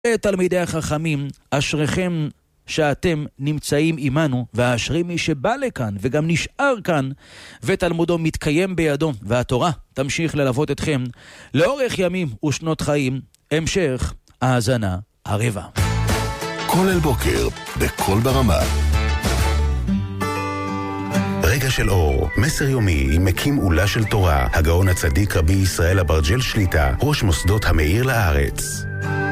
תלמידי החכמים, אשריכם שאתם נמצאים עמנו, והאשרי מי שבא לכאן וגם נשאר כאן, ותלמודו מתקיים בידו, והתורה תמשיך ללוות אתכם לאורך ימים ושנות חיים. המשך האזנה הרבה. כל אל בוקר, בכל ברמה. רגע של אור, מסר יומי עם מקים עולה של תורה, הגאון הצדיק רבי ישראל אברג'ל שליטה, ראש מוסדות המאיר לארץ.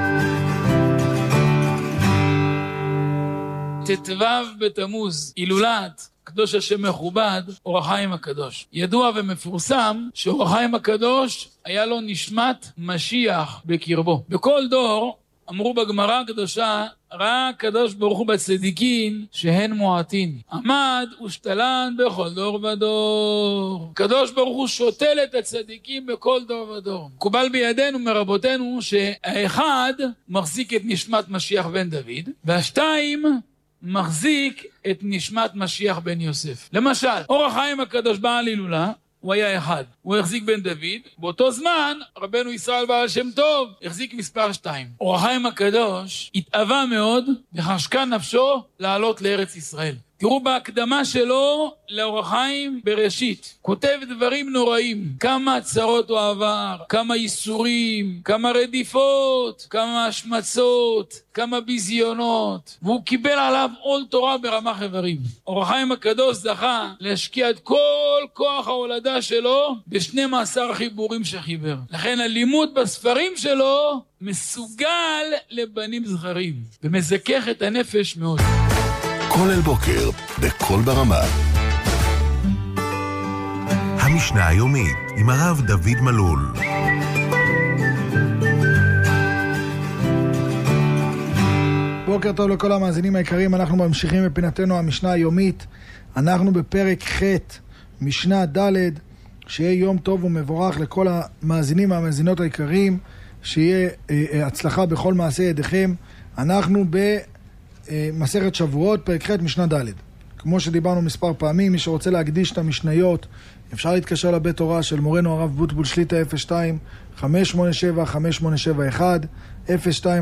תתוו בתמוז, הילולת קדוש השם מכובד, אור החיים הקדוש. ידוע ומפורסם שאור החיים הקדוש היה לו נשמת משיח בקרבו. בכל דור, אמרו בגמרא הקדושה, ראה הקדוש ברוך הוא בצדיקים שהן מועטין. עמד ושתלן בכל דור ודור. הקדוש ברוך הוא שותל את הצדיקים בכל דור ודור. מקובל בידינו מרבותינו שהאחד מחזיק את נשמת משיח בן דוד, והשתיים מחזיק את נשמת משיח בן יוסף. למשל, אור החיים הקדוש בעל הילולה, הוא היה אחד. הוא החזיק בן דוד, באותו זמן רבנו ישראל בעל שם טוב החזיק מספר 2. אור החיים הקדוש התאווה מאוד וחשקה נפשו לעלות לארץ ישראל. תראו בהקדמה שלו לאור החיים בראשית. כותב דברים נוראים. כמה צרות הוא עבר, כמה ייסורים, כמה רדיפות, כמה השמצות, כמה ביזיונות. והוא קיבל עליו עול תורה ברמה חברים. אור החיים הקדוש זכה להשקיע את כל כוח ההולדה שלו ב12 חיבורים שחיבר. לכן הלימוד בספרים שלו מסוגל לבנים זכרים ומזכך את הנפש מאוד. כל אל בוקר, בכל ברמה. המשנה היומית עם הרב דוד מלול. בוקר טוב לכל המאזינים היקרים, אנחנו ממשיכים בפינתנו המשנה היומית. אנחנו בפרק ח' משנה ד', שיהיה יום טוב ומבורך לכל המאזינים והמאזינות היקרים, שיהיה הצלחה בכל מעשה ידיכם. אנחנו במסכת שבועות, פרק ח' משנה ד'. כמו שדיברנו מספר פעמים, מי שרוצה להקדיש את המשניות, אפשר להתקשר לבית תורה של מורנו הרב בוטבול שליטה 02-587-5871, 02-587-5871,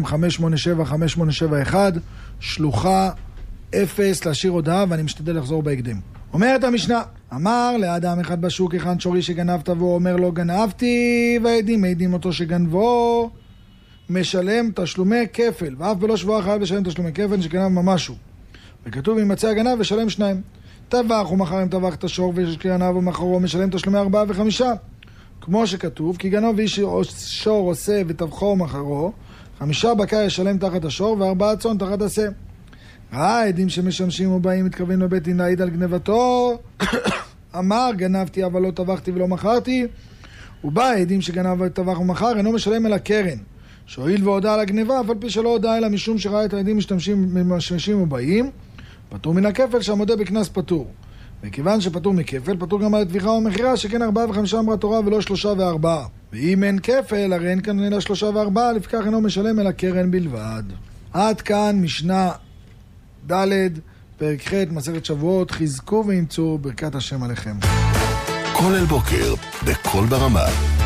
שלוחה 0, להשאיר הודעה, ואני משתדל לחזור בהקדם. אומרת המשנה, אמר לאדם אחד בשוק, אחד שורי שגנבת בו, אומר לו גנבתי, והעדים מעידים אותו שגנבו, משלם תשלומי כפל, ואף בלא שבוע חייב לשלם תשלומי כפל שגנב משהו. וכתוב אם מצא הגנב ושלם 2. טבח ומחר אם טבח את השור ושגנב ומחרו משלם תשלומי 4 ו5. כמו שכתוב, כי גנב איש שור עושה וטבחו ומחרו, 5 בקר ישלם תחת השור ו4 צאן תחת עשה. ראה העדים שמשמשים ובאים מתקרבים לבית דין להעיד על גנבתו, אמר גנבתי אבל לא טבחתי ולא מחרתי, ובא העדים שגנב וטבח ומחר אינו משלם אל הקרן, שהועיל והודע על הגניבה, אף על פי שלא הודע אלא משום שראה את העדים משמשים ובאים, פטור מן הכפל שהמודה בקנס פטור. וכיוון שפטור מכפל, פטור גם על התביכה ומחירה, שכן 4 ו5 אמרה תורה ולא 3 ו4. ואם אין כפל, הרי אין כאן אלא 3 ו4, לפקח אינו משלם אל הקרן בלבד. עד כאן משנה ד' פרק ח' מסכת שבועות. חזקו ואמצו ברכת השם עליכם. כל אל בוקר, בכל ברמה.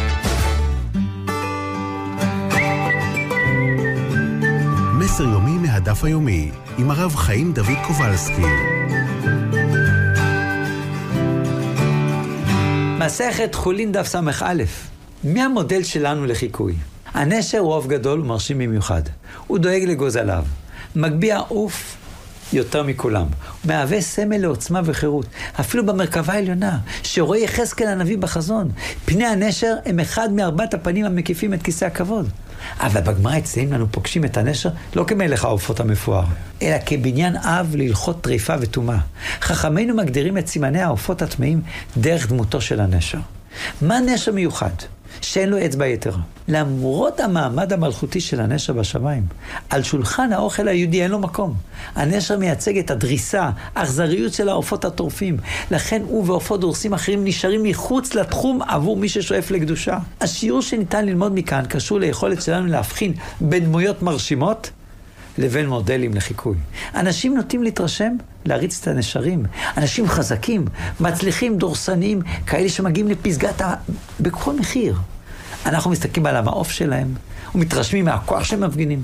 מסר יומי מהדף היומי עם הרב חיים דוד קובלסקי. מסכת חולין דף סמך א'. מי המודל שלנו לחיקוי? הנשר הוא עוף גדול ומרשים במיוחד. הוא דואג לגוזליו. מגביה עוף יותר מכולם. הוא מהווה סמל לעוצמה וחירות. אפילו במרכבה העליונה, שרואה יחזקאל הנביא בחזון. פני הנשר הם אחד מארבעת הפנים המקיפים את כיסא הכבוד. אבל בגמרא אצלנו לנו פוגשים את הנשר לא כמלך העופות המפואר, אלא כבניין אב להלכות טריפה וטומאה. חכמינו מגדירים את סימני העופות הטמאים דרך דמותו של הנשר. מה נשר מיוחד? שאין לו אצבע יתרה. למרות המעמד המלכותי של הנשר בשמיים, על שולחן האוכל היהודי אין לו מקום. הנשר מייצג את הדריסה, האכזריות של העופות הטורפים. לכן הוא ועופות דורסים אחרים נשארים מחוץ לתחום עבור מי ששואף לקדושה. השיעור שניתן ללמוד מכאן קשור ליכולת שלנו להבחין בין דמויות מרשימות לבין מודלים לחיקוי. אנשים נוטים להתרשם, להריץ את הנשרים. אנשים חזקים, מצליחים, דורסניים, כאלה שמגיעים לפסגת בכל מחיר. אנחנו מסתכלים על המעוף שלהם, ומתרשמים מהכוח שהם מפגינים.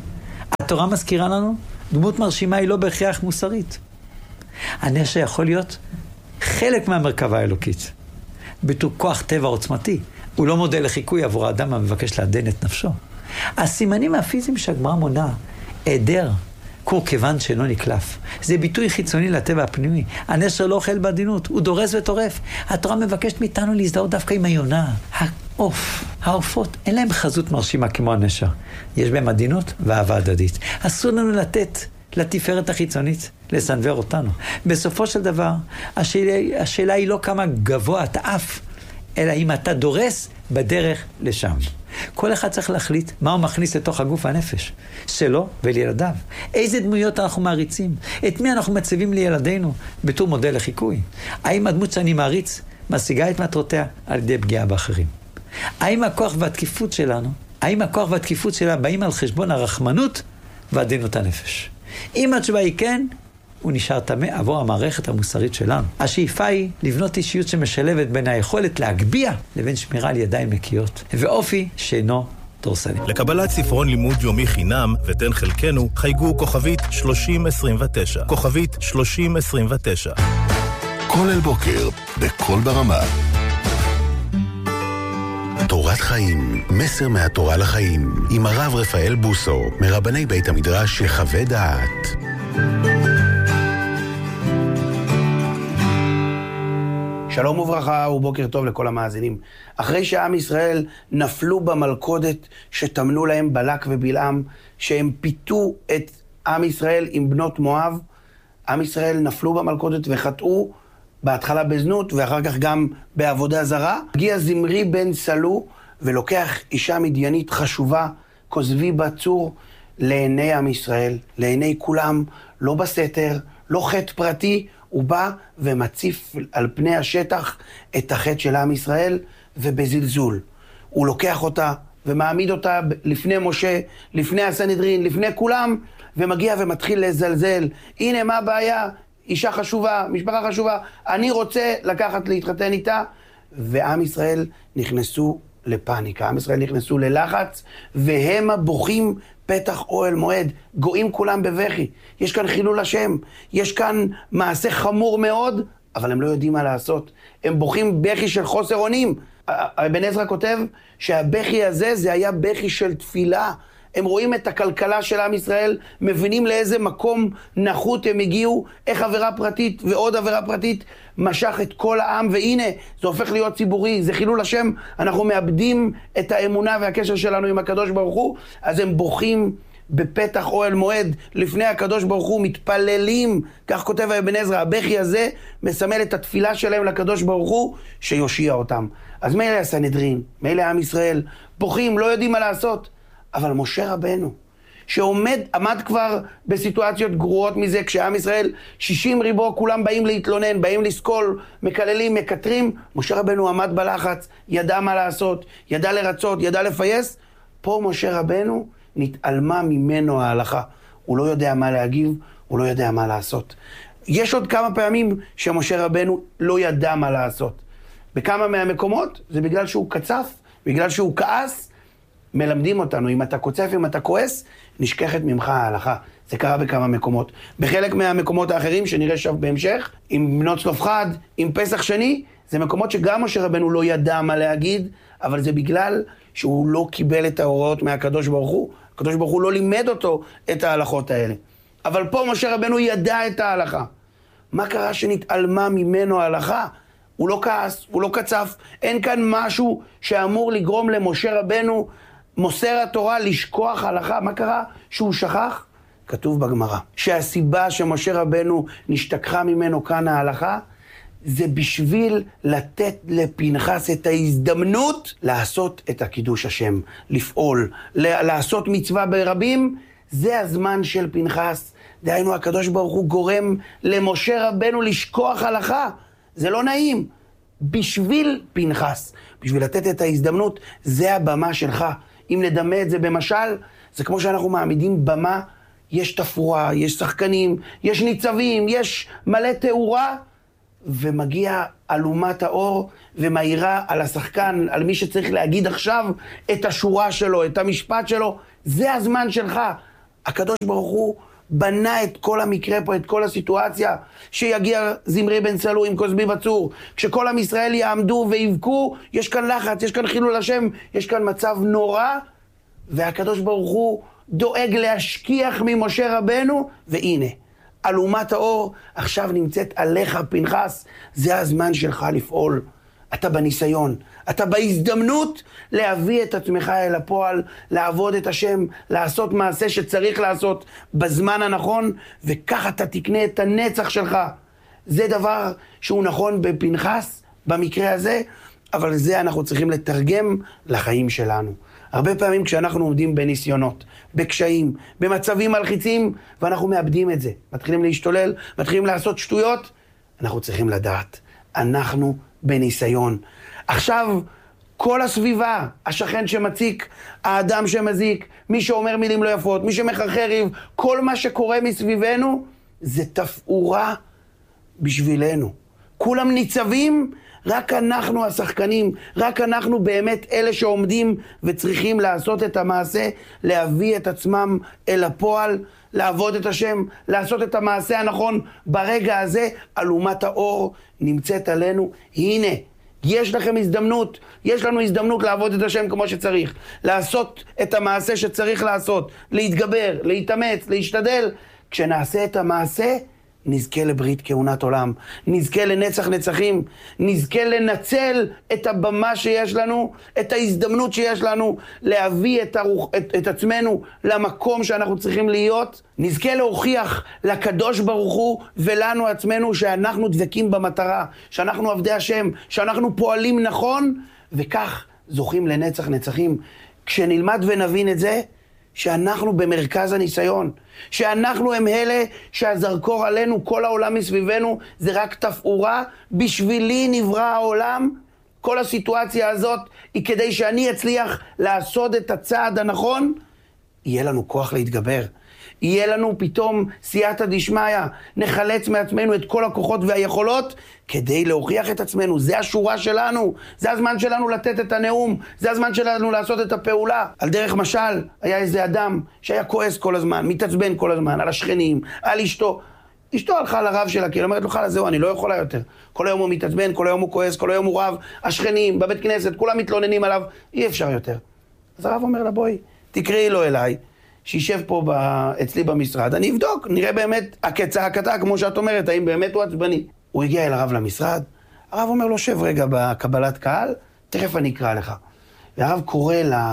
התורה מזכירה לנו, דמות מרשימה היא לא בהכרח מוסרית. הנשר יכול להיות חלק מהמרכבה האלוקית. בתור כוח טבע עוצמתי. הוא לא מודל לחיקוי עבור האדם המבקש לעדן את נפשו. הסימנים הפיזיים שהגמרא מונה, היעדר, כיוון שאינו נקלף. זה ביטוי חיצוני לטבע הפנימי. הנשר לא אוכל בעדינות, הוא דורס וטורף. התורה מבקשת מאיתנו להזדהות דווקא עם היונה. העופות, אין להם חזות מרשימה כמו הנשר. יש בהם עדינות ואהבה הדדית. אסור לנו לתת לתפארת החיצונית, לסנבר אותנו. בסופו של דבר, השאלה היא לא כמה גבוה אתה עף, אלא אם אתה דורס בדרך לשם. כל אחד צריך להחליט מה הוא מכניס לתוך הגוף והנפש שלו ולילדיו. איזה דמויות אנחנו מעריצים? את מי אנחנו מציבים לילדינו בתור מודל לחיקוי? האם הדמות שאני מעריץ משיגה את מטרותיה על ידי פגיעה באחרים? האם הכוח והתקיפות שלה באים על חשבון הרחמנות ועדינות הנפש? אם התשובה היא כן, הוא נשאר תמה עבור המערכת המוסרית שלנו. השאיפה היא לבנות אישיות שמשלבת בין היכולת להגביה לבין שמירה על ידיים נקיות, ואופי שאינו דורסני. לקבלת ספרון לימוד יומי חינם ותן חלקנו, חייגו כוכבית 3029. כוכבית 3029. כל אל בוקר, בכל ברמה. תורת חיים, מסר מהתורה לחיים, עם הרב רפאל בוסו, מרבני בית המדרש יחווה דעת. שלום וברכה ובוקר טוב לכל המאזינים. אחרי שעם ישראל נפלו במלכודת שתמנו להם בלק ובלעם, שהם פיתו את עם ישראל עם בנות מואב, עם ישראל נפלו במלכודת וחטאו בהתחלה בזנות ואחר כך גם בעבודה זרה. הגיע זמרי בן סלו ולוקח אישה מדיינית חשובה, כוזבי בצור, לעיני עם ישראל, לעיני כולם, לא בסתר, לא חטא פרטי, הוא בא ומציף על פני השטח את החטא של עם ישראל, ובזלזול. הוא לוקח אותה ומעמיד אותה לפני משה, לפני הסנהדרין, לפני כולם, ומגיע ומתחיל לזלזל. הנה מה הבעיה? אישה חשובה, משפחה חשובה, אני רוצה לקחת להתחתן איתה. ועם ישראל נכנסו לפאניקה, עם ישראל נכנסו ללחץ, והם הבוכים פתח אוהל מועד, גויים כולם בבכי. יש כאן חילול השם, יש כאן מעשה חמור מאוד, אבל הם לא יודעים מה לעשות. הם בוכים בכי של חוסר אונים. אבן עזרא כותב שהבכי הזה זה היה בכי של תפילה. הם רואים את הכלכלה של עם ישראל, מבינים לאיזה מקום נחות הם הגיעו, איך עבירה פרטית ועוד עבירה פרטית משך את כל העם, והנה, זה הופך להיות ציבורי, זה חילול השם, אנחנו מאבדים את האמונה והקשר שלנו עם הקדוש ברוך הוא, אז הם בוכים בפתח אוהל מועד לפני הקדוש ברוך הוא, מתפללים, כך כותב אבן עזרא, הבכי הזה מסמל את התפילה שלהם לקדוש ברוך הוא, שיושיע אותם. אז מילא הסנהדרין, מילא עם ישראל, בוכים, לא יודעים מה לעשות, אבל משה רבנו, שעמד כבר בסיטואציות גרועות מזה, כשעם ישראל 60 ריבו, כולם באים להתלונן, באים לסקול, מקללים, מקטרים, משה רבנו עמד בלחץ, ידע מה לעשות, ידע לרצות, ידע לפייס. פה משה רבנו נתעלמה ממנו ההלכה. הוא לא יודע מה להגיב, הוא לא יודע מה לעשות. יש עוד כמה פעמים שמשה רבנו לא ידע מה לעשות. בכמה מהמקומות זה בגלל שהוא קצף, בגלל שהוא כעס, מלמדים אותנו, אם אתה קוצף, אם אתה כועס, נשכחת ממך ההלכה. זה קרה בכמה מקומות. בחלק מהמקומות האחרים, שנראה שוב בהמשך, עם בנות צלופחד, עם פסח שני, זה מקומות שגם משה רבנו לא ידע מה להגיד, אבל זה בגלל שהוא לא קיבל את ההוראות מהקדוש ברוך הוא. הקדוש ברוך הוא לא לימד אותו את ההלכות האלה. אבל פה משה רבנו ידע את ההלכה. מה קרה שנתעלמה ממנו ההלכה? הוא לא כעס, הוא לא קצף. אין כאן משהו שאמור לגרום למשה רבנו, מוסר התורה, לשכוח הלכה. מה קרה שהוא שכח? כתוב בגמרא שהסיבה שמשה רבנו נשתכחה ממנו כאן ההלכה, זה בשביל לתת לפנחס את ההזדמנות לעשות את הקידוש השם, לפעול, לעשות מצווה ברבים. זה הזמן של פנחס. דהיינו, הקדוש ברוך הוא גורם למשה רבנו לשכוח הלכה. זה לא נעים. בשביל פנחס, בשביל לתת את ההזדמנות, זה הבמה שלך. אם נדמה את זה במשל, זה כמו שאנחנו מעמידים במה, יש תפאורה, יש שחקנים, יש ניצבים, יש מלא תאורה, ומגיע אלומת האור ומאירה על השחקן, על מי שצריך להגיד עכשיו את השורה שלו, את המשפט שלו. זה הזמן שלך. הקדוש ברוך הוא בנה את כל המקרה פה, את כל הסיטואציה, שיגיע זמרי בן סלו עם כוסבי בצור, כשכל עם ישראל יעמדו ויבכו, יש כאן לחץ, יש כאן חילול השם, יש כאן מצב נורא, והקדוש ברוך הוא דואג להשכיח ממשה רבנו, והנה, אלומת האור עכשיו נמצאת עליך פנחס, זה הזמן שלך לפעול. אתה בניסיון, אתה בהזדמנות להביא את עצמך אל הפועל, לעבוד את השם, לעשות מעשה שצריך לעשות בזמן הנכון, וכך אתה תקנה את הנצח שלך. זה דבר שהוא נכון בפנחס, במקרה הזה, אבל זה אנחנו צריכים לתרגם לחיים שלנו. הרבה פעמים כשאנחנו עומדים בניסיונות, בקשיים, במצבים מלחיצים, ואנחנו מאבדים את זה, מתחילים להשתולל, מתחילים לעשות שטויות, אנחנו צריכים לדעת, אנחנו בניסיון. עכשיו, כל הסביבה, השכן שמציק, האדם שמזיק, מי שאומר מילים לא יפות, מי שמחרחר ריב, כל מה שקורה מסביבנו, זה תפאורה בשבילנו. כולם ניצבים, רק אנחנו השחקנים, רק אנחנו באמת אלה שעומדים וצריכים לעשות את המעשה, להביא את עצמם אל הפועל, לעבוד את השם, לעשות את המעשה הנכון. ברגע הזה, אלומת האור נמצאת עלינו. הנה, יש לכם הזדמנות, יש לנו הזדמנות לעבוד את השם כמו שצריך, לעשות את המעשה שצריך לעשות, להתגבר, להתאמץ, להשתדל. כשנעשה את המעשה, נזכה לברית כהונת עולם, נזכה לנצח נצחים, נזכה לנצל את הבמה שיש לנו, את ההזדמנות שיש לנו, להביא את עצמנו למקום שאנחנו צריכים להיות, נזכה להוכיח לקדוש ברוך הוא ולנו עצמנו שאנחנו דבקים במטרה, שאנחנו עבדי השם, שאנחנו פועלים נכון, וכך זוכים לנצח נצחים. כשנלמד ונבין את זה, שאנחנו במרכז הניסיון, שאנחנו הם אלה שהזרקור עלינו, כל העולם מסביבנו, זה רק תפאורה, בשבילי נברא העולם. כל הסיטואציה הזאת היא כדי שאני אצליח לעשות את הצעד הנכון, יהיה לנו כוח להתגבר. יהיה לנו פתאום סייעתא דשמיא, נחלץ מעצמנו את כל הכוחות והיכולות כדי להוכיח את עצמנו. זה השורה שלנו, זה הזמן שלנו לתת את הנאום, זה הזמן שלנו לעשות את הפעולה. על דרך משל, היה איזה אדם שהיה כועס כל הזמן, מתעצבן כל הזמן, על השכנים, על אשתו. אשתו הלכה לרב שלה, כי היא אומרת לו, חלה, זהו, אני לא יכולה יותר. כל היום הוא מתעצבן, כל היום הוא כועס, כל היום הוא רב, השכנים, בבית כנסת, כולם מתלוננים עליו, אי אפשר יותר. אז הרב אומר לה, בואי, תקראי לו אליי. שישב פה אצלי במשרד, אני אבדוק, נראה באמת הצעקתה, כמו שאת אומרת, האם באמת הוא עצבני. הוא הגיע אל הרב למשרד, הרב אומר לו, שב רגע בקבלת קהל, תכף אני אקרא לך. והרב קורא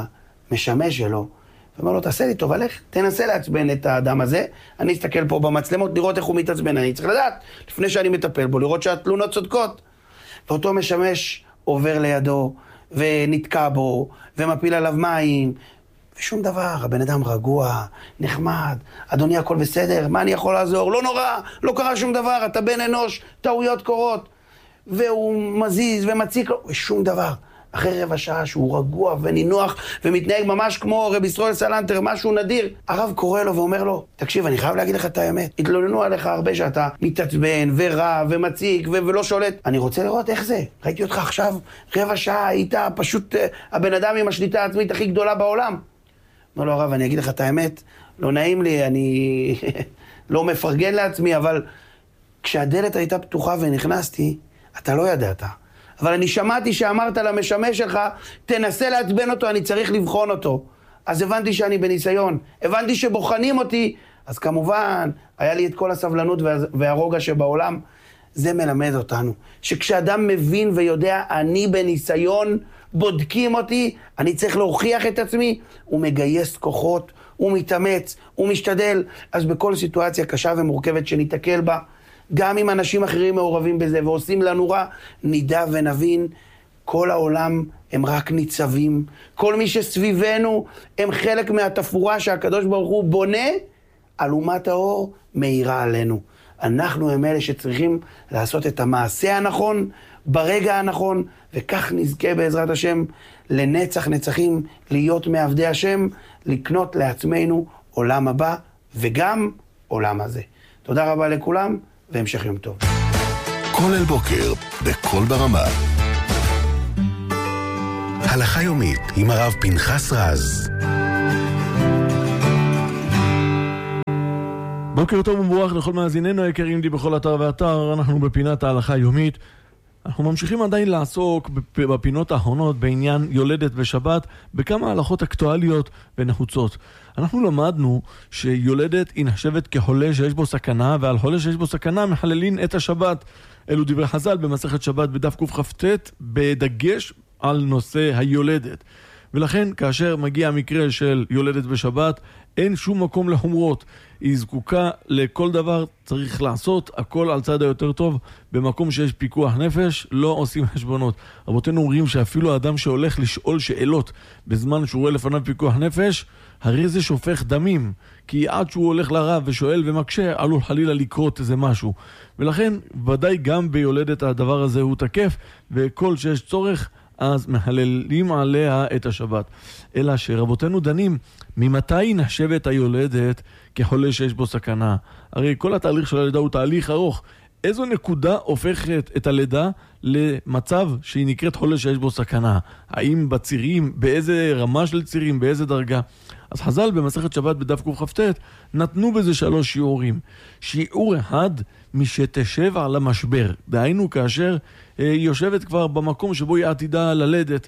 למשמש שלו, ואומר לו, תעשה לי טוב, הלך, תנסה לעצבן את האדם הזה, אני אסתכל פה במצלמות, לראות איך הוא מתעצבן, אני צריך לדעת, לפני שאני מטפל בו, לראות שהתלונות צודקות. ואותו משמש עובר לידו, ונתקע בו, ומפיל עליו מים, ושום דבר, הבן אדם רגוע, נחמד, אדוני הכל בסדר, מה אני יכול לעזור? לא נורא, לא קרה שום דבר, אתה בן אנוש, טעויות קורות. והוא מזיז ומציק לו, ושום דבר. אחרי רבע שעה שהוא רגוע ונינוח ומתנהג ממש כמו רבי ישראל סלנטר, משהו נדיר. הרב קורא לו ואומר לו, תקשיב, אני חייב להגיד לך את האמת. התלוננו עליך הרבה שאתה מתעצבן ורע ומציק ולא שולט. אני רוצה לראות איך זה. ראיתי אותך עכשיו, רבע שעה, היית פשוט הבן אדם עם השליטה העצמית הכי גדולה בעולם. אומר לו הרב, אני אגיד לך את האמת, לא נעים לי, אני לא מפרגן לעצמי, אבל כשהדלת הייתה פתוחה ונכנסתי, אתה לא ידעת. אבל אני שמעתי שאמרת למשמש שלך, תנסה לעצבן אותו, אני צריך לבחון אותו. אז הבנתי שאני בניסיון, הבנתי שבוחנים אותי, אז כמובן, היה לי את כל הסבלנות והרוגע שבעולם. זה מלמד אותנו, שכשאדם מבין ויודע, אני בניסיון, בודקים אותי, אני צריך להוכיח את עצמי, הוא מגייס כוחות, הוא מתאמץ, הוא משתדל. אז בכל סיטואציה קשה ומורכבת שניתקל בה, גם אם אנשים אחרים מעורבים בזה ועושים לנו רע, נדע ונבין, כל העולם הם רק ניצבים, כל מי שסביבנו הם חלק מהתפאורה שהקדוש ברוך הוא בונה, אלומת האור מאירה עלינו. אנחנו הם אלה שצריכים לעשות את המעשה הנכון, ברגע הנכון, וכך נזכה בעזרת השם לנצח נצחים, להיות מעבדי השם, לקנות לעצמנו עולם הבא וגם עולם הזה. תודה רבה לכולם והמשך יום טוב. כל אל בוקר בכל ברמה. הלכה יומית עם הרב פנחס רז. בוקר טוב ומבורך לכל מאזיננו היקרים לי בכל אתר ואתר. אנחנו בפינת ההלכה היומית. אנחנו ממשיכים עדיין לעסוק בפינות האחרונות בעניין יולדת בשבת, בכמה הלכות אקטואליות ונחוצות. אנחנו למדנו שיולדת היא נחשבת כחולה שיש בו סכנה, ועל חולה שיש בו סכנה מחללין את השבת. אלו דברי חז"ל במסכת שבת בדף קכ"ט, בדגש על נושא היולדת. ולכן כאשר מגיע המקרה של יולדת בשבת, אין שום מקום לחומרות. היא זקוקה לכל דבר, צריך לעשות הכל על צד היותר טוב. במקום שיש פיקוח נפש לא עושים חשבונות. רבותינו אומרים שאפילו האדם שהולך לשאול שאלות בזמן שהוא רואה לפניו פיקוח נפש, הרי זה שופך דמים, כי עד שהוא הולך לרב ושואל ומקשה, עלול חלילה לקרות איזה משהו. ולכן ודאי גם ביולדת הדבר הזה הוא תקף, וכל שיש צורך אז מחללים עליה את השבת. אלא שרבותינו דנים ממתי נחשבת היולדת כחולה שיש בו סכנה. הרי כל התהליך של הלידה הוא תהליך ארוך. איזו נקודה הופכת את הלידה למצב שהיא נקראת חולה שיש בו סכנה? האם בצירים, באיזה רמה של צירים, באיזה דרגה? אז חז"ל במסכת שבת בדף קכ"ט נתנו בזה 3 שיעורים. שיעור אחד משתשב על המשבר, דהיינו כאשר היא יושבת כבר במקום שבו היא עתידה ללדת.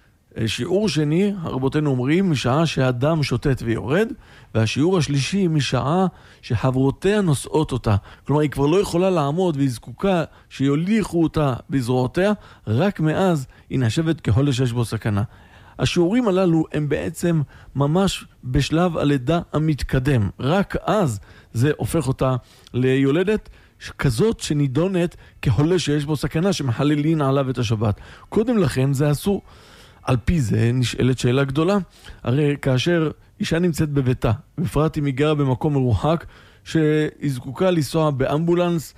שיעור שני, רבותינו אומרים, משעה שהאדם שוטט ויורד, והשיעור השלישי משעה שחברותיה נושאות אותה. כלומר, היא כבר לא יכולה לעמוד והיא זקוקה שיוליכו אותה בזרועותיה, רק מאז היא נחשבת כחולה שיש בו סכנה. השיעורים הללו הם בעצם ממש בשלב הלידה המתקדם. רק אז זה הופך אותה ליולדת כזאת שנידונת כחולה שיש בו סכנה, שמחללין עליו את השבת. קודם לכן זה אסור. על פי זה נשאלת שאלה גדולה. הרי כאשר אישה נמצאת בביתה, בפרט אם היא גרה במקום מרוחק, שהיא זקוקה לנסוע באמבולנס,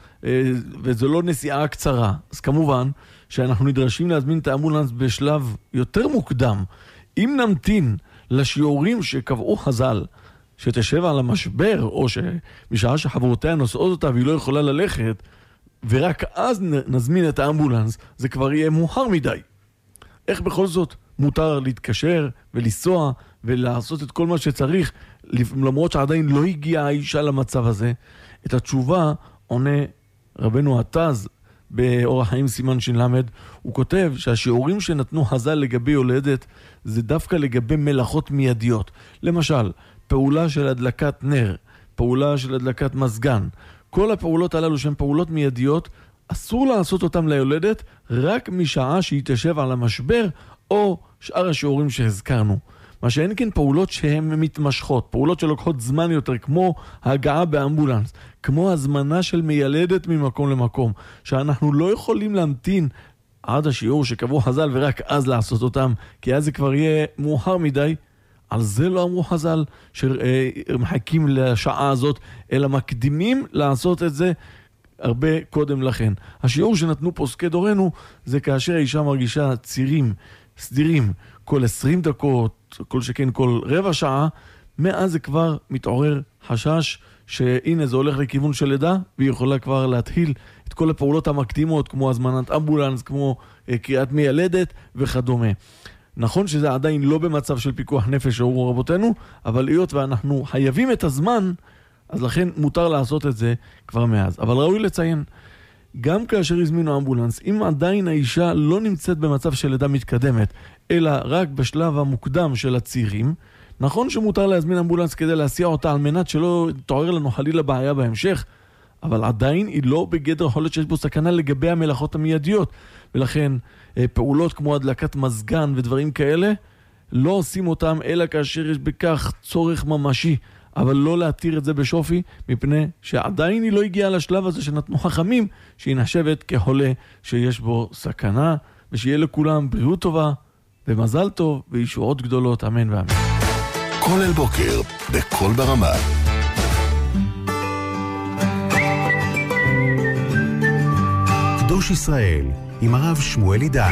וזו לא נסיעה קצרה, אז כמובן שאנחנו נדרשים להזמין את האמבולנס בשלב יותר מוקדם. אם נמתין לשיעורים שקבעו חז"ל, שתשב על המשבר, או שבשעה שחברותיה נוסעות אותה והיא לא יכולה ללכת, ורק אז נזמין את האמבולנס, זה כבר יהיה מאוחר מדי. איך בכל זאת מותר להתקשר ולנסוע ולעשות את כל מה שצריך, למרות שעדיין לא הגיעה האישה למצב הזה? את התשובה עונה רבנו התז באורח חיים סימן שלמד. הוא כותב שהשיעורים שנתנו חז"ל לגבי יולדת זה דווקא לגבי מלאכות מיידיות. למשל, פעולה של הדלקת נר, פעולה של הדלקת מזגן. כל הפעולות הללו שהן פעולות מיידיות, אסור לעשות אותם ליולדת רק משעה שהיא תשב על המשבר או שאר השיעורים שהזכרנו. מה שאין כן פעולות שהן מתמשכות, פעולות שלוקחות זמן יותר, כמו ההגעה באמבולנס, כמו הזמנה של מיילדת ממקום למקום, שאנחנו לא יכולים להמתין עד השיעור שקבעו חז"ל ורק אז לעשות אותם, כי אז זה כבר יהיה מאוחר מדי. על זה לא אמרו חז"ל שמחכים לשעה הזאת, אלא מקדימים לעשות את זה הרבה קודם לכן. השיעור שנתנו פוסקי דורנו זה כאשר האישה מרגישה צירים סדירים כל 20 דקות, כל שכן כל רבע שעה, מאז זה כבר מתעורר חשש שהנה זה הולך לכיוון של לידה, והיא יכולה כבר להתחיל את כל הפעולות המקדימות, כמו הזמנת אמבולנס, כמו קריאת מיילדת וכדומה. נכון שזה עדיין לא במצב של פיקוח נפש שאורו רבותינו, אבל היות ואנחנו חייבים את הזמן, אז לכן מותר לעשות את זה כבר מאז. אבל ראוי לציין, גם כאשר הזמינו אמבולנס, אם עדיין האישה לא נמצאת במצב של לידה מתקדמת, אלא רק בשלב המוקדם של הצירים, נכון שמותר להזמין אמבולנס כדי להסיע אותה על מנת שלא תעורר לנו חלילה בעיה בהמשך, אבל עדיין היא לא בגדר חולת שיש בו סכנה לגבי המלאכות המיידיות, ולכן פעולות כמו הדלקת מזגן ודברים כאלה, לא עושים אותם אלא כאשר יש בכך צורך ממשי, אבל לא להתיר את זה בשופי, מפני שעדיין היא לא הגיעה לשלב הזה שנתנו חכמים, שהיא נחשבת כחולה שיש בו סכנה, ושיהיה לכולם בריאות טובה ומזל טוב וישועות גדולות, אמן ואמן. כל אל בוקר, בכל ברמה. קדוש ישראל, עם הרב שמואל עידן.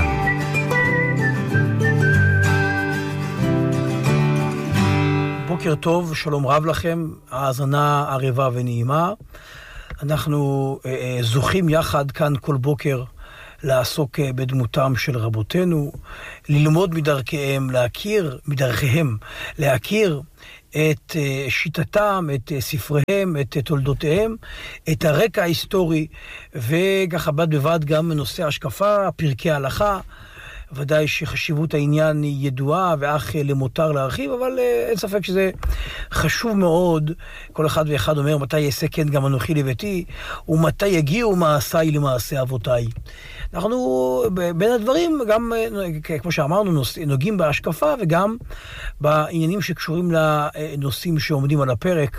בוקר טוב, שלום רב לכם, האזנה ערבה ונעימה. אנחנו זוכים יחד כאן כל בוקר לעסוק בדמותם של רבותינו, ללמוד מדרכיהם, להכיר מדרכיהם, להכיר את שיטתם, את ספריהם, את תולדותיהם, את הרקע ההיסטורי, וככה בד בבד גם נושא השקפה, פרקי ההלכה. ודאי שחשיבות העניין היא ידועה ואך למותר להרחיב, אבל אין ספק שזה חשוב מאוד. כל אחד ואחד אומר מתי יעשה כן גם אנוכי לביתי, ומתי יגיעו מעשיי למעשה אבותיי. אנחנו בין הדברים גם, כמו שאמרנו, נוגעים בהשקפה וגם בעניינים שקשורים לנושאים שעומדים על הפרק.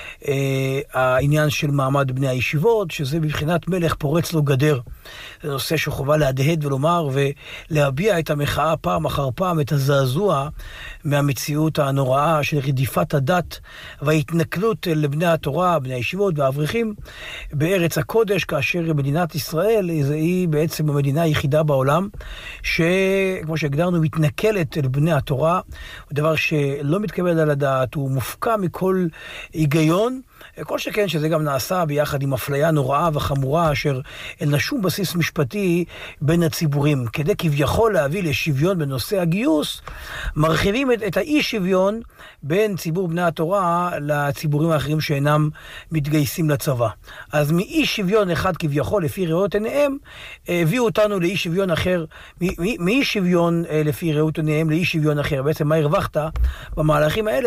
העניין של מעמד בני הישיבות, שזה בבחינת מלך פורץ לו גדר. זה נושא שחובה להדהד ולומר ולהביע את המחאה פעם אחר פעם, את הזעזוע מהמציאות הנוראה של רדיפת הדת וההתנכלות לבני התורה, בני הישיבות והאברכים בארץ הקודש, כאשר מדינת ישראל היא בעצם המדינה היחידה בעולם שכמו שהגדרנו מתנכלת אל בני התורה, דבר שלא מתקבל על הדעת, הוא מופקע מכל היגיון, כל שכן שזה גם נעשה ביחד עם אפליה נוראה וחמורה אשר אין לה שום בסיס משפטי בין הציבורים. כדי כביכול להביא לשוויון בנושא הגיוס, מרחיבים את האי שוויון בין ציבור בני התורה לציבורים האחרים שאינם מתגייסים לצבא. אז מאי שוויון אחד כביכול לפי ראות עיניהם, הביאו אותנו לאי שוויון אחר, מאי שוויון לפי ראות עיניהם לאי שוויון אחר. בעצם מה הרווחת במהלכים האלה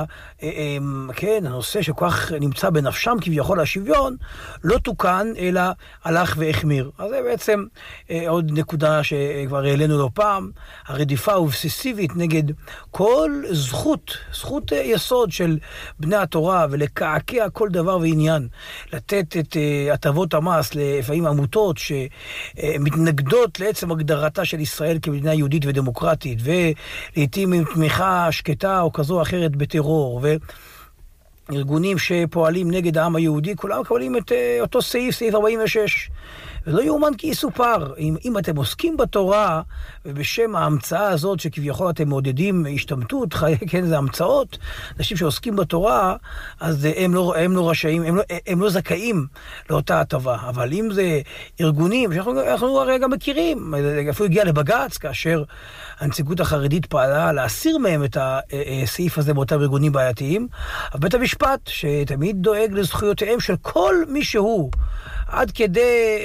כן, הנושא שכוח נמצא בנפשם כביכול השוויון, לא תוקן, אלא הלך והחמיר. אז זה בעצם עוד נקודה שכבר העלינו לא פעם, הרדיפה האובססיבית נגד כל זכות יסוד של בני התורה, ולקעקע כל דבר ועניין, לתת את הטבות המס לפעמים עמותות שמתנגדות לעצם הגדרתה של ישראל כמדינה יהודית ודמוקרטית, ולעיתים עם תמיכה שקטה או כזו או אחרת בטרור, ארגונים שפועלים נגד העם היהודי, כולם מקבלים את אותו סעיף 46. ולא יאומן כי יסופר. אם אתם עוסקים בתורה, ובשם ההמצאה הזאת שכביכול אתם מעודדים השתמטות, כן, זה המצאות, אנשים שעוסקים בתורה, אז הם לא רשאים, הם לא זכאים לאותה הטבה. אבל אם זה ארגונים, שאנחנו הרי גם מכירים, אפילו הגיע לבג"ץ, כאשר הנציגות החרדית פעלה להסיר מהם את הסעיף הזה באותם ארגונים בעייתיים, אבל בית המשפט, שתמיד דואג לזכויותיהם של כל מי שהוא, עד כדי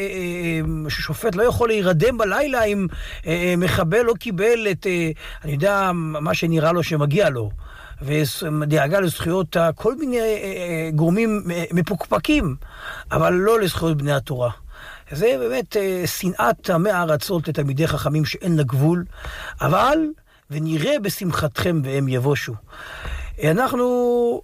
ששופט לא יכול להירדם בלילה אם מחבל לא קיבל את, אני יודע, מה שנראה לו שמגיע לו, ודאגה לזכויות כל מיני גורמים מפוקפקים, אבל לא לזכויות בני התורה. זה באמת שנאת עמי הארצות לתלמידי חכמים שאין לה גבול, אבל ונראה בשמחתכם והם יבושו. אנחנו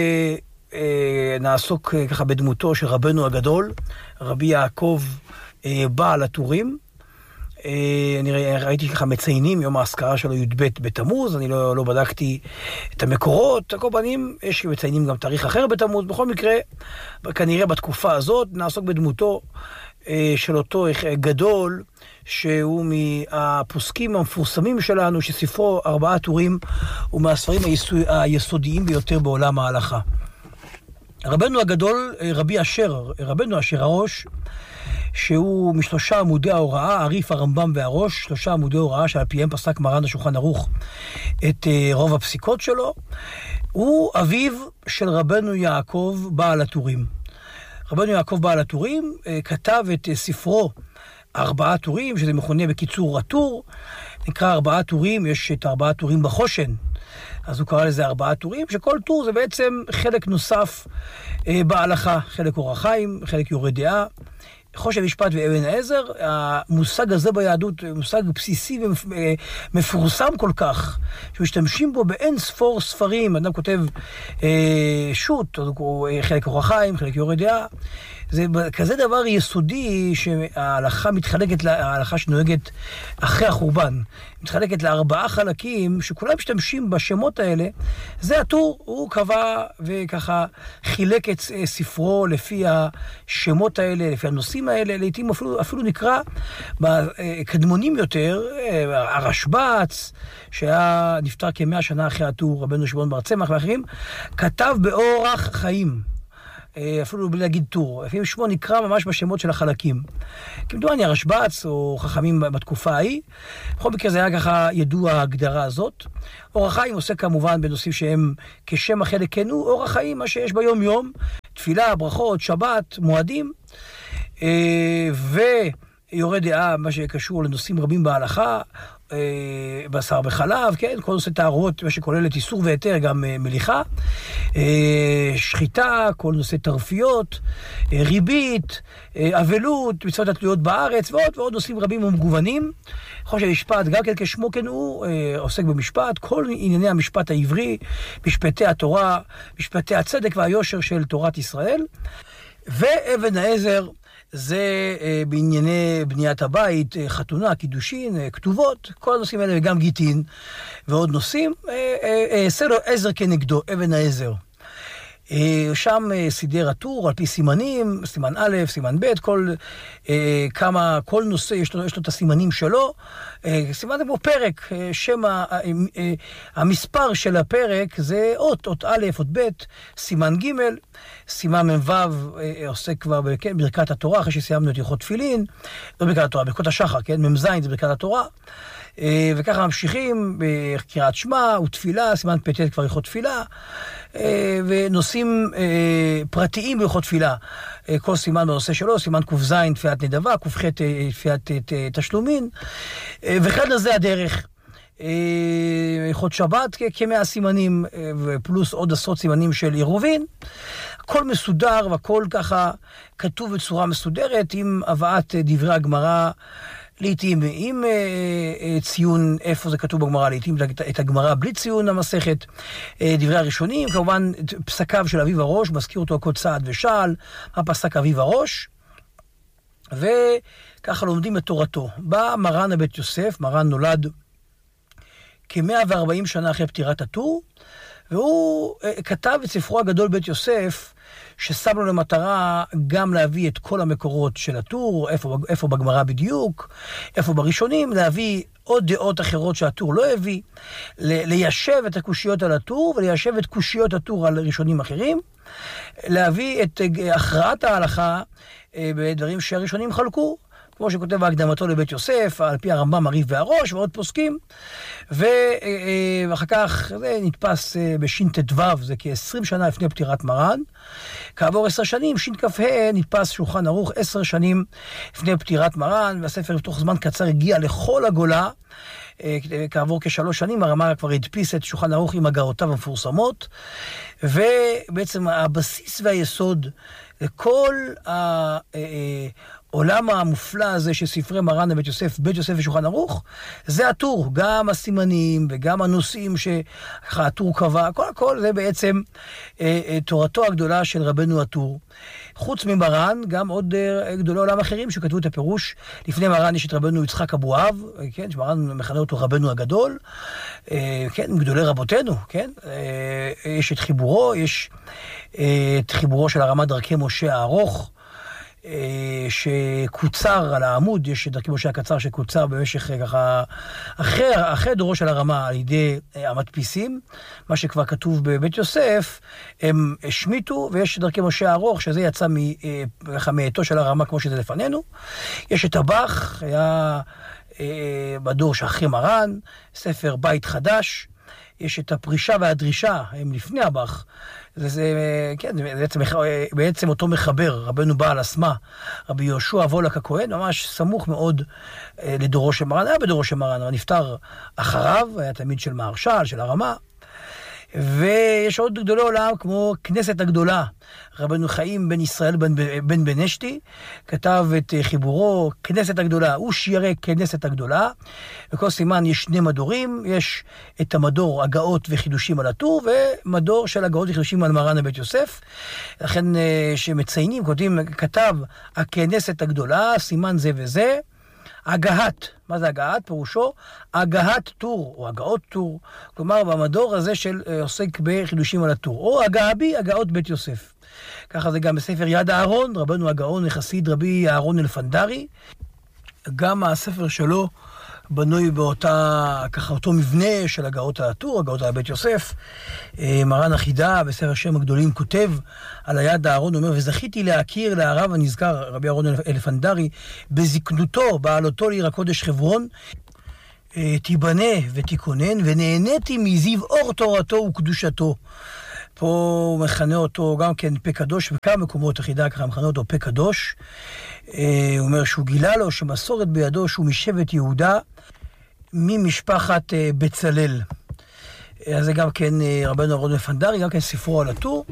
נעסוק ככה בדמותו של רבנו הגדול, רבי יעקב בעל הטורים. אני ראיתי ככה מציינים יום האזכרה שלו י"ב בתמוז, אני לא בדקתי את המקורות, כל פנים יש מציינים גם תאריך אחר בתמוז. בכל מקרה, כנראה בתקופה הזאת נעסוק בדמותו של אותו גדול, שהוא מהפוסקים המפורסמים שלנו, שספרו 4 טורים הוא מהספרים היסודיים ביותר בעולם ההלכה. רבנו הגדול, רבנו אשר הראש, שהוא מ3 עמודי ההוראה, עריף הרמב"ם והראש, 3 עמודי הוראה שעל פיהם פסק מרן השולחן ערוך את רוב הפסיקות שלו, הוא אביו של רבנו יעקב בעל הטורים. רבנו יעקב בעל הטורים כתב את ספרו 4 טורים, שזה מכונה בקיצור הטור, נקרא 4 טורים, יש את 4 טורים בחושן, אז הוא קרא לזה 4 טורים, שכל טור זה בעצם חלק נוסף בהלכה, חלק אור החיים, חלק יורה דעה, חושן משפט ואבן העזר. המושג הזה ביהדות מושג בסיסי ומפורסם כל כך, שמשתמשים בו באין ספור ספרים. אדם כותב שו"ת, חלק אור החיים, חלק יורה דעה. זה כזה דבר יסודי שההלכה מתחלקת, ההלכה שנוהגת אחרי החורבן, מתחלקת ל4 חלקים שכולם משתמשים בשמות האלה. זה הטור, הוא קבע וככה חילק את ספרו לפי השמות האלה, לפי הנושאים האלה. לעתים אפילו נקרא בקדמונים יותר, הרשב"ץ, שהיה נפטר כ100 שנה אחרי הטור, רבנו שמעון בר צמח ואחרים, כתב באורח חיים. אפילו בלי להגיד טור. לפעמים שמו נקרא ממש בשמות של החלקים. כמדומני הרשב"ץ או חכמים בתקופה ההיא. בכל מקרה זה היה ככה ידוע ההגדרה הזאת. אור החיים עושה כמובן בנושאים שהם כשם החלק כן הוא אור החיים, מה שיש ביום יום, תפילה, ברכות, שבת, מועדים, ויורד דעה, מה שקשור לנושאים רבים בהלכה, בשר בחלב, כן? כל נושא טהרות, מה שכולל את איסור והיתר, גם מליחה, שחיטה, כל נושא תרפיות, ריבית, אבלות, מצוות התלויות בארץ, ועוד נושאים רבים ומגוונים. חושן משפט, גם כן כשמו כן הוא, עוסק במשפט, כל ענייני המשפט העברי, משפטי התורה, משפטי הצדק והיושר של תורת ישראל. ואבן העזר, זה בענייני בניית הבית, חתונה, קידושין, כתובות, כל הנושאים האלה, וגם גיטין ועוד נושאים, סלו עזר כנגדו, אבן העזר. שם סידר הטור על פי סימנים, סימן א', סימן ב', כל נושא יש לו את הסימנים שלו. סימן זה בו פרק, שם המספר של הפרק זה אות א', אות ב', סימן ג', סימן מ"ו עוסק כבר בברכת התורה, אחרי שסיימנו את הלכות תפילין, לא ברכת התורה, ברכות השחר, כן? מ"ז זה ברכת התורה. וככה ממשיכים בקריאת שמע ותפילה, סימן פ"ט כבר הלכות תפילה, ונושאים פרטיים בהלכות תפילה. כל סימן בנושא שלו, סימן ק"ז תפילת נדבה, ק"ח תפילת תשלומין, וכאן זה הדרך. הלכות שבת כ100 סימנים, ופלוס עוד עשרות סימנים של עירובין. הכל מסודר והכל ככה כתוב בצורה מסודרת, עם הבאת דברי הגמרא, לעתים עם ציון איפה זה כתוב בגמרא, לעתים את הגמרא בלי ציון המסכת, דברי הראשונים, כמובן פסקיו של אביב הראש, מזכיר אותו כל צעד ושעל, מה פסק אביב הראש, וככה לומדים את תורתו. בא מרן הבית יוסף, מרן נולד כ140 שנה אחרי פטירת הטור, והוא כתב את ספרו הגדול בית יוסף, ששם לו למטרה גם להביא את כל המקורות של הטור, איפה בגמרא בדיוק, איפה בראשונים, להביא עוד דעות אחרות שהטור לא הביא, ליישב את הקושיות על הטור, וליישב את קושיות הטור על ראשונים אחרים, להביא את הכרעת ההלכה בדברים שהראשונים חלקו, כמו שכותב בהקדמתו לבית יוסף, על פי הרמב"ם, הרי"ף והראש, ועוד פוסקים. ואחר כך זה נתפס בש"ט"ו, זה כ-20 שנה לפני פטירת מרן. כעבור 10 שנים, ש"כ"ה, נתפס שולחן ערוך 10 שנים לפני פטירת מרן, והספר בתוך זמן קצר הגיע לכל הגולה. כעבור כ3 שנים, הרמ"א כבר הדפיס את שולחן ערוך עם הגאותיו המפורסמות, ובעצם הבסיס והיסוד לכל העולם המופלא הזה של ספרי מרן בית יוסף ושולחן ערוך, זה הטור, גם הסימנים וגם הנושאים שהטור קבע, הכל זה בעצם תורתו הגדולה של רבנו הטור. חוץ ממרן, גם עוד גדולי עולם אחרים שכתבו את הפירוש. לפני מרן יש את רבנו יצחק אבואב, כן, שמרן מכנה אותו רבנו הגדול, כן, גדולי רבותינו, כן, יש את חיבורו, יש את חיבורו של הרמ"א דרכי משה הארוך, שקוצר על העמוד, יש דרכי משה הקצר שקוצר במשך ככה, אחרי דורו של הרמ"א על ידי המדפיסים, מה שכבר כתוב בבית יוסף, הם השמיטו, ויש דרכי משה הארוך, שזה יצא מעתו של הרמ"א כמו שזה לפנינו. יש את הבח, היה בדור שאחרי מרן, ספר בית חדש, יש את הפרישה והדרישה, הם לפני הבח, כן, בעצם אותו מחבר, רבנו בעל הסמה, רבי יהושע וולק הכהן, ממש סמוך מאוד לדורו של מרן, היה בדורו של מרן, אבל נפטר אחריו, היה תלמיד של מהרש"ל, של הרמ"א, ויש עוד גדולי עולם כמו כנסת הגדולה, רבנו חיים בן ישראל בן בנשתי, כתב את חיבורו כנסת הגדולה, הוא שירי כנסת הגדולה, בכל סימן יש 2 מדורים, יש את המדור הגאות וחידושים על הטור, ומדור של הגאות וחידושים על מרן הבית יוסף, לכן שמציינים, כתב הכנסת הגדולה, סימן זה וזה, הגהת, מה זה הגהת? פירושו הגהת טור, או הגאות טור, כלומר במדור הזה של עוסק בחידושים על הטור, או הגהבי, הגאות בית יוסף. ככה זה גם בספר יד אהרון, רבנו הגאון החסיד רבי אהרון אלפנדרי, גם הספר שלו בנוי באותה, ככה אותו מבנה של הגאות על הטור, הגאות על בית יוסף. מרן החידה בספר שם הגדולים כותב על היד הארון, אומר, וזכיתי להכיר להרב הנזכר, רבי אהרון אלפנדרי, בזקנותו, בעלותו לעיר הקודש חברון, תיבנה ותיכונן, ונהניתי מזיו אור תורתו וקדושתו. פה הוא מכנה אותו גם כן פה קדוש, וכמה מקומות החידה ככה מכנה אותו פה קדוש. הוא אומר שהוא גילה לו שמסורת בידו שהוא משבט יהודה ממשפחת בצלאל. אז זה גם כן רבנו אהרון אלפנדרי, גם כן ספרו על הטור.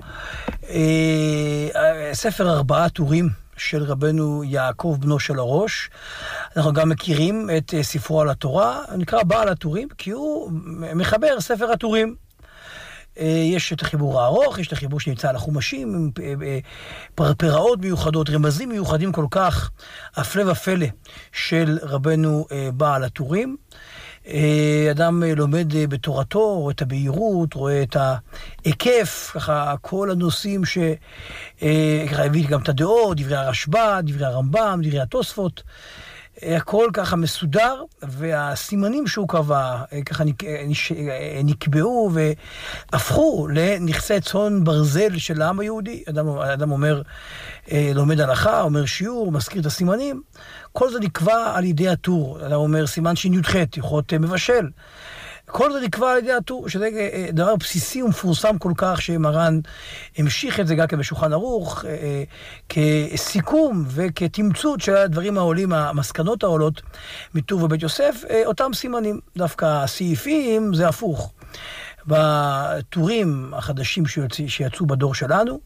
ספר 4 טורים של רבנו יעקב בנו של הראש. אנחנו גם מכירים את ספרו על התורה, נקרא בעל הטורים, כי הוא מחבר ספר הטורים. יש את החיבור הארוך, יש את החיבור שנמצא על החומשים, פרפראות מיוחדות, רמזים מיוחדים כל כך, הפלא ופלא של רבנו בעל הטורים. אדם לומד בתורתו, רואה את הבהירות, רואה את ההיקף, ככה כל הנושאים הביא גם את הדעות, דברי הרשב"א, דברי הרמב"ם, דברי התוספות. הכל ככה מסודר, והסימנים שהוא קבע ככה נקבעו והפכו לנכסי צאן ברזל של העם היהודי. אדם אומר, לומד הלכה, אומר שיעור, מזכיר את הסימנים, כל זה נקבע על ידי הטור. אדם אומר סימן שי"ח, הלכות מבשל. כל זה נקבע על ידי הטור, שזה דבר בסיסי ומפורסם כל כך, שמרן המשיך את זה גם בשולחן ערוך, כסיכום וכתמצות של הדברים העולים, המסקנות העולות מטור ובית יוסף, אותם סימנים. דווקא הסעיפים זה הפוך. בטורים החדשים שיצאו בדור שלנו,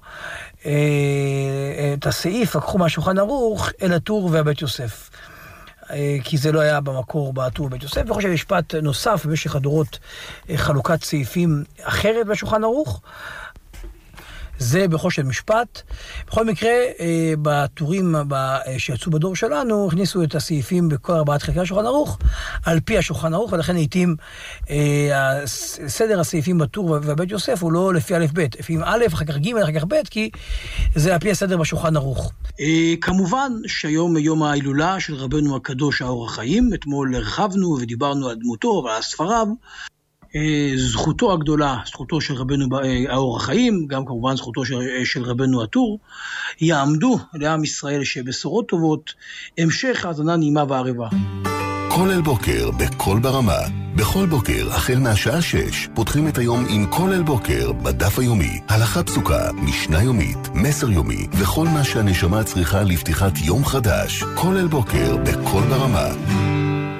את הסעיף לקחו מהשולחן ערוך אל הטור והבית יוסף. כי זה לא היה במקור בטור בית יוסף, וחושב משפט נוסף במשך הדורות חלוקת סעיפים אחרת בשולחן ערוך, זה בחושן משפט. בכל מקרה, בטורים שיצאו בדור שלנו, הכניסו את הסעיפים בכל 4 חלקי השולחן ערוך, על פי השולחן ערוך, ולכן לעתים סדר הסעיפים בטור ובית יוסף הוא לא לפי א' ב', לפעמים א', אחר כך ג', אחר כך ב', כי זה על פי הסדר בשולחן ערוך. כמובן שהיום יום ההילולה של רבנו הקדוש האור החיים, אתמול הרחבנו ודיברנו על דמותו ועל ספריו, זכותו הגדולה, זכותו של רבנו האור החיים, גם כמובן זכותו של רבנו הטור, יעמדו לעם ישראל שבשורות טובות, המשך האזנה נעימה וערבה. כל אל בוקר בכל ברמה. בכל בוקר, החל מהשעה 6, פותחים את היום עם כל אל בוקר בדף היומי. הלכה פסוקה, משנה יומית, מסר יומי, וכל מה שהנשמה צריכה לפתיחת יום חדש. כל אל בוקר בכל ברמה.